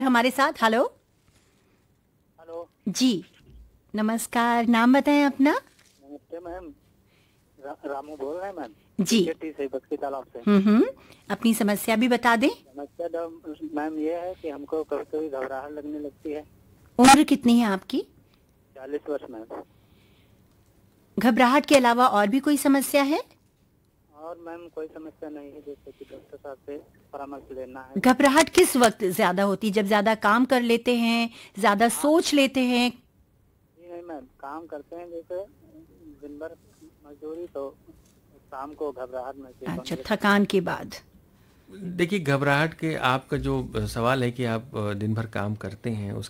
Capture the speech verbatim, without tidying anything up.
हमारे साथ। Hello. Hello. जी नमस्कार, नाम बताएं अपना। नमस्ते मैम। रा, रामू बोल रहे हैं मैम। जी। टी से बक्सी तालाब से। हम्म हम्म अपनी समस्या भी बता दें। समस्या तो मैम ये है कि हमको कभी कभी घबराहट लगने लगती है। उम्र कितनी है आपकी? चालीस वर्ष मैम। घबराहट के अलावा और भी कोई समस्या है? और मैम कोई समस्या नहीं है, जैसे कि डॉक्टर साहब से परामर्श लेना है। घबराहट किस वक्त ज्यादा होती है? जब ज्यादा काम कर लेते हैं, ज्यादा हाँ सोच लेते हैं? जी नहीं मैम, काम करते हैं जैसे दिन भर मजदूरी, तो शाम को घबराहट महसूस अच्छा, होने लगती है। थकान के बाद। देखिए, घबराहट के आपका जो सवाल है कि आप दिन भर काम करते हैं, उसके